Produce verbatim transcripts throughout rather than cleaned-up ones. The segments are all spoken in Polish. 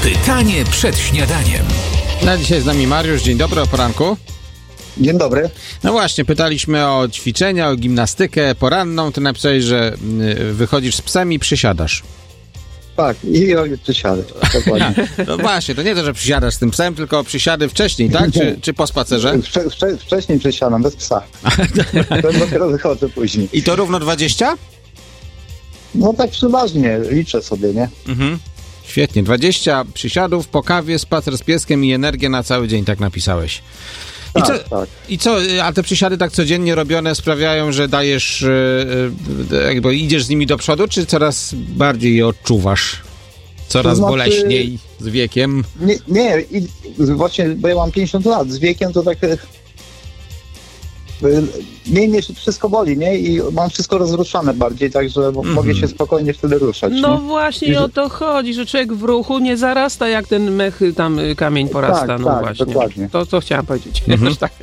Pytanie przed śniadaniem. Na dzisiaj z nami Mariusz. Dzień dobry, o poranku. Dzień dobry. No właśnie, pytaliśmy o ćwiczenia, o gimnastykę poranną. Ty napisałeś, że wychodzisz z psem i przysiadasz. Tak, i robię przysiady. Dokładnie. No właśnie, to nie to, że przysiadasz z tym psem, tylko przysiady wcześniej, tak? Czy, czy po spacerze? Wcze, wcze, wcześniej przysiadam, bez psa. To dopiero wychodzę później. I to równo dwadzieścia? No tak przeważnie, liczę sobie, nie? Mhm. Świetnie, dwadzieścia przysiadów, po kawie, spacer z pieskiem i energię na cały dzień, tak napisałeś. I Tak, co, tak. I co, a te przysiady tak codziennie robione sprawiają, że dajesz, yy, jakby idziesz z nimi do przodu, czy coraz bardziej je odczuwasz? Coraz To znaczy- boleśniej z wiekiem? Nie, nie i, właśnie, bo ja mam pięćdziesiąt lat, z wiekiem to tak... y, Mniej mnie wszystko boli, nie? I mam wszystko rozruszane bardziej, także mm. mogę się spokojnie wtedy ruszać. No nie? właśnie I o to chodzi, że człowiek w ruchu nie zarasta, jak ten mech tam y, kamień porasta. Tak, no tak, właśnie. dokładnie. To, to chciałam powiedzieć. Mhm. Tak.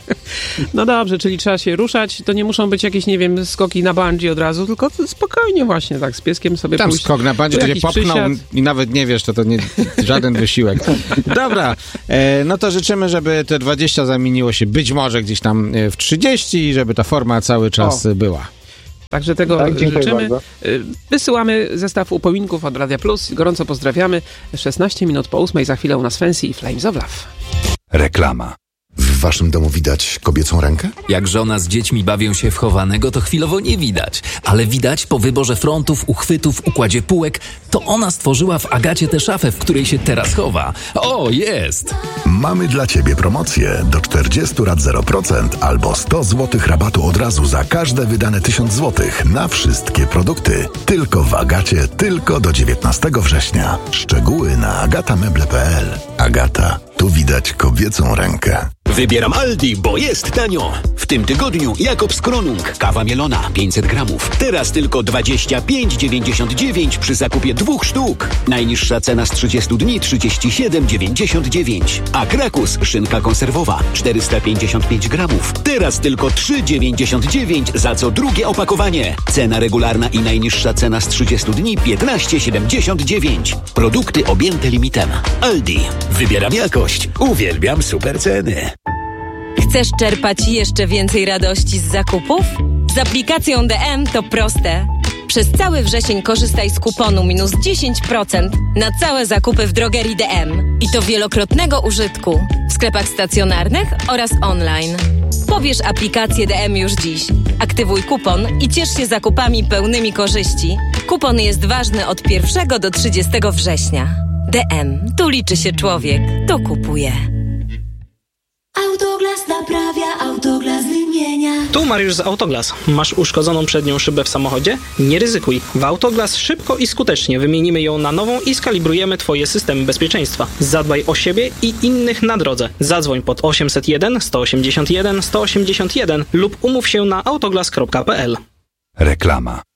No dobrze, czyli trzeba się ruszać. To nie muszą być jakieś, nie wiem, skoki na bungee od razu, tylko spokojnie właśnie, tak, z pieskiem sobie Tam pójść. skok na bandzie, to cię jakiś popchnął przysiad. i nawet nie wiesz, to to nie żaden wysiłek. Dobra, e, no to życzymy, żeby te dwadzieścia zamieniło się być może gdzieś tam e, w trzydzieści i żeby ta forma cały czas O. była. Także tego Tak, dziękuję życzymy. bardzo. Y, Wysyłamy zestaw upominków od Radia Plus. Gorąco pozdrawiamy. szesnaście minut po ósmej. Za chwilę u nas Fancy i Flames of Love. Reklama. W waszym domu widać kobiecą rękę? Jak żona z dziećmi bawią się w chowanego, to chwilowo nie widać. Ale widać po wyborze frontów, uchwytów, układzie półek, to ona stworzyła w Agacie tę szafę, w której się teraz chowa. O, jest! Mamy dla ciebie promocję. Do czterdziestu rat zero procent albo sto złotych rabatu od razu za każde wydane tysiąc złotych na wszystkie produkty. Tylko w Agacie, tylko do dziewiętnastego września. Szczegóły na agatameble kropka p l. Agata, tu widać kobiecą rękę. Wybieram Aldi, bo jest tanio. W tym tygodniu Jakobs Kronung, kawa mielona pięćset gramów. Teraz tylko dwadzieścia pięć dziewięćdziesiąt dziewięć przy zakupie dwóch sztuk. Najniższa cena z trzydziestu dni trzydzieści siedem dziewięćdziesiąt dziewięć. A Krakus, szynka konserwowa czterysta pięćdziesiąt pięć gramów. Teraz tylko trzy dziewięćdziesiąt dziewięć za co drugie opakowanie. Cena regularna i najniższa cena z trzydziestu dni piętnaście siedemdziesiąt dziewięć. Produkty objęte limitem. Aldi. Wybieram jakość. Uwielbiam super ceny. Chcesz czerpać jeszcze więcej radości z zakupów? Z aplikacją D M to proste. Przez cały wrzesień korzystaj z kuponu minus dziesięć procent na całe zakupy w drogerii D M. I to wielokrotnego użytku w sklepach stacjonarnych oraz online. Pobierz aplikację D M już dziś. Aktywuj kupon i ciesz się zakupami pełnymi korzyści. Kupon jest ważny od pierwszego do trzydziestego września. D M. Tu liczy się człowiek. To kupuje. Autoglas naprawia, Autoglas wymienia. Tu Mariusz z Autoglas. Masz uszkodzoną przednią szybę w samochodzie? Nie ryzykuj. W Autoglas szybko i skutecznie wymienimy ją na nową i skalibrujemy twoje systemy bezpieczeństwa. Zadbaj o siebie i innych na drodze. Zadzwoń pod osiemset jeden sto osiemdziesiąt jeden sto osiemdziesiąt jeden lub umów się na autoglas kropka p l. Reklama.